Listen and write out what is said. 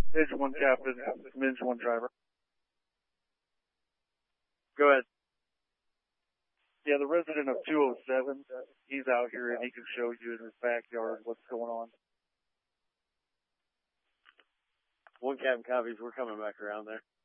Edge 1 captain, Edge 1 driver. Go ahead. Yeah, the resident of 207, he's out here and he can show you in his backyard what's going on. 1 captain copies, we're coming back around there.